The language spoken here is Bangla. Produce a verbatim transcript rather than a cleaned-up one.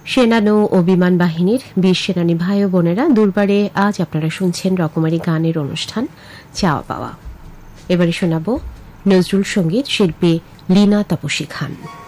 সেনানৌ ও বিমান বাহিনীর বীর সেনানী ভাই ও বোনেরা দুর্বারে আজ আপনারা শুনছেন রকমারি গানের অনুষ্ঠান চাওয়া পাওয়া। এবারে শোনাব নজরুল সঙ্গীত শিল্পী লীনা তাপসী খান।